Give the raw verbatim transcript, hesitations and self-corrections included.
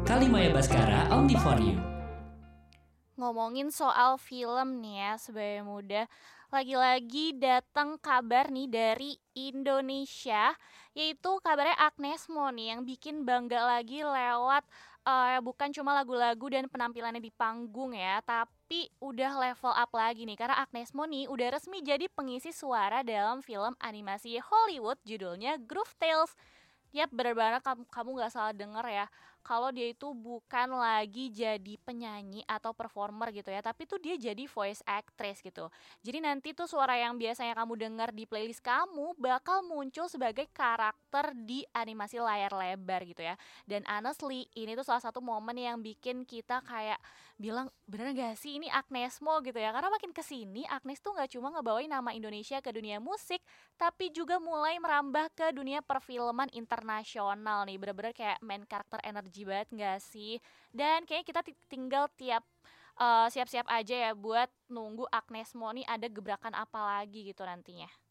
Kalimaya Baskara only for you. Ngomongin soal film nih ya, sebagai muda, lagi-lagi datang kabar nih dari Indonesia, yaitu kabarnya Agnes Mo nih yang bikin bangga lagi lewat eh, bukan cuma lagu-lagu dan penampilannya di panggung ya, tapi udah level up lagi nih karena Agnes Mo nih udah resmi jadi pengisi suara dalam film animasi Hollywood judulnya Groove Tales. Yap, bener banget kamu kamu nggak salah denger ya. Kalau dia itu bukan lagi jadi penyanyi atau performer gitu ya, tapi tuh dia jadi voice actress gitu. Jadi nanti tuh suara yang biasanya kamu dengar di playlist kamu bakal muncul sebagai karakter di animasi layar lebar gitu ya. Dan honestly, ini tuh salah satu momen yang bikin kita kayak bilang bener gak sih ini Agnes Mo gitu ya. Karena makin kesini Agnes tuh nggak cuma ngebawain nama Indonesia ke dunia musik, tapi juga mulai merambah ke dunia perfilman internasional nih. Bener-bener kayak main karakter energi banget gak sih? Dan kayaknya kita ti- tinggal tiap eh, siap-siap aja ya buat nunggu Agnes Mo nih ada gebrakan apa lagi gitu nantinya.